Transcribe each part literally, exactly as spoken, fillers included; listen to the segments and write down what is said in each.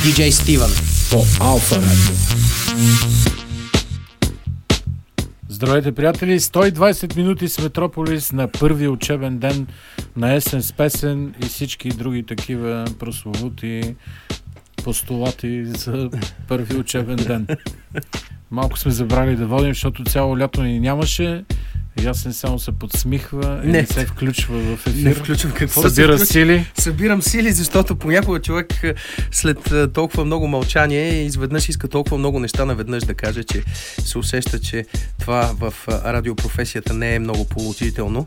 Диджей Стивън по Алфа Радио. Здравейте, приятели! сто и двайсет минути с Метрополис на първия учебен ден на есен с песен и всички други такива прословути постулати за първи учебен ден. Малко сме забрали да водим, защото цяло лято ни нямаше. Ясен само се подсмихва и не, не се включва в ефир. Не включвам какво Събира да се сили. Събирам сили, защото понякога човек след толкова много мълчание изведнъж иска толкова много неща наведнъж да каже, че се усеща, че това в радиопрофесията не е много положително,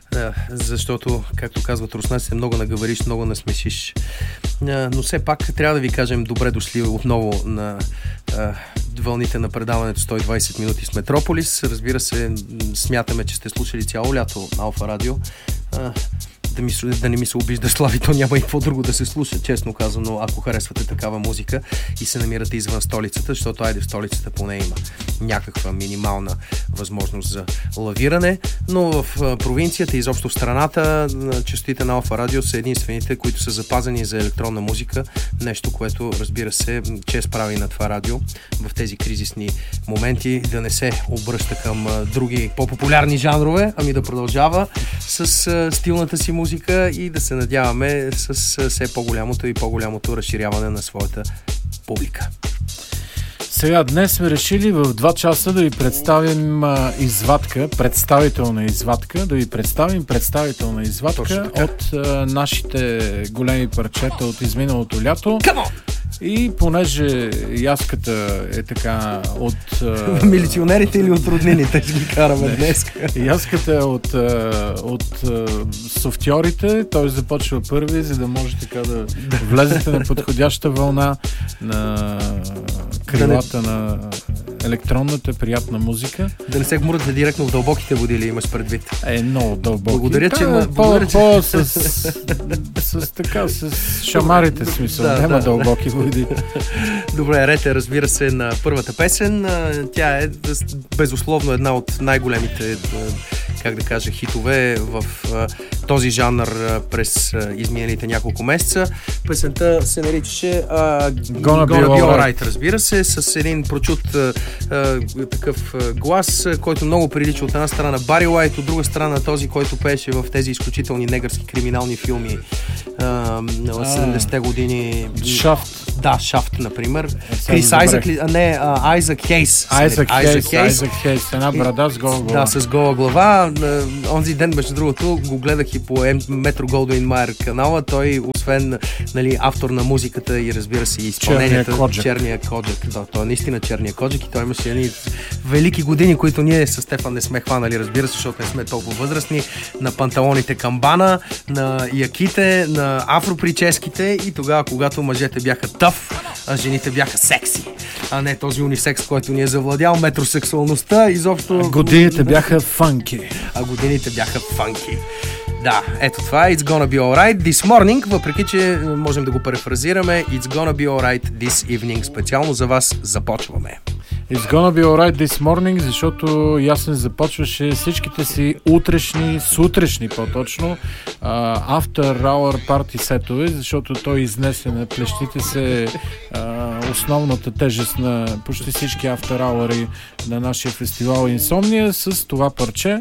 защото, както казват руснаците, много наговориш, много насмешиш. Но все пак трябва да ви кажем добре дошли отново на вълните на предаването сто и двайсет минути с Метрополис. Разбира се, смятаме, че сте слушали цяло лято Алфа Радио. Да, ми, да не ми се обижда Слави, то няма и какво друго да се слуша, честно казано, ако харесвате такава музика и се намирате извън столицата, защото айде в столицата поне има някаква минимална възможност за лавиране, но в провинцията и изобщо в страната честотите на Алфа Радио са единствените, които са запазени за електронна музика, нещо, което, разбира се, чест прави на това радио в тези кризисни моменти, да не се обръща към други по-популярни жанрове, ами да продължава с стилната си музика и да се надяваме с все по-голямото и по-голямото разширяване на своята публика. Сега, днес сме решили в два часа да ви представим а, извадка, представителна извадка, да ви представим представителна извадка от а, нашите големи парчета от изминалото лято. И понеже яската е така от... А... Милиционерите или от роднините ще ги караме днес? Яската е от, а, от а, софтьорите, той започва първи, за да може така да влезете на подходяща вълна на крилата да не... на електронната приятна музика. Да не се гмурате директно в дълбоките води, ли имаш предвид? Е, много дълбоки. Благодаря, че... Да, благодаря, по, че... по, с, с, с така, с шамарите смисъл. Да, Няма да. дълбоки води. Добре, рете, разбира се, на първата песен. Тя е безусловно една от най-големите, как да кажа, хитове в този жанр през изминалите няколко месеца. Песента се наричаше uh, Gonna, Gonna Be Alright, разбира се, с един прочут uh, uh, такъв uh, глас, който много прилича от една страна на Бари Уайт, от друга страна този, който пееше в тези изключителни негърски криминални филми uh, в седемдесетте години. Шафт. Да, Шафт, например. Крис Айзък, не, Айзък Хейс. Айзък Хейс, Айзък Хейс, една брада с гола глава. Да, с гола глава. Онзи ден, между другото, го гледах и по Метро Голдуин Майер канала. Той, освен, нали, автор на музиката и, разбира се, изпълнението. Черния коджак. Черния коджак. Да, той е наистина черния коджак и той имаше едни велики години, които ние с Стефан не сме хванали, разбира се, защото не сме толкова възрастни, на панталоните камбана, на яките, на афроприческите и тогава, когато мъжете бяха тъф, а жените бяха секси, а не този унисекс, който ни е завладял, метросексуалността, изобщо... Годините бяха фанки. А годините бяха фанки. Да, ето това е It's Gonna Be Alright This Morning, въпреки че можем да го префразираме It's Gonna Be Alright This Evening. Специално за вас започваме. It's gonna be alright this morning, защото Ясен започваше всичките си утрешни, сутрешни по-точно, uh, after hour party сетове, защото той изнесе на плещите се uh, основната тежест на почти всички after hour на нашия фестивал Инсомния с това парче,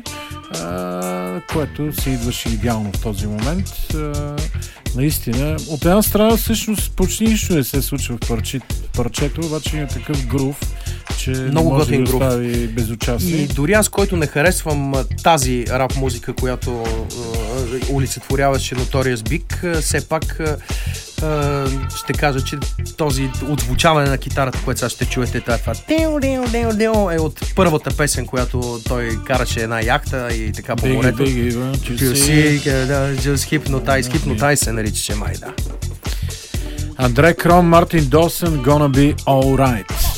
uh, което се идваше идеално в този момент. Uh, наистина, от една страна всъщност почти нищо не се случва в парче, парчето, обаче има такъв грув, че много не може да остави безучастие. И дори аз, който не харесвам тази рап музика, която е, олицетворяваше Notorious Big, все пак е, ще кажа, че този отзвучаване на китарата, което сега ще чуете, това е от първата песен, която той караше една яхта и така по морето. Just Hypnotize, Hypnotize се наричаше май, да. Андре Крон, Мартин Досън, Gonna Be Alright.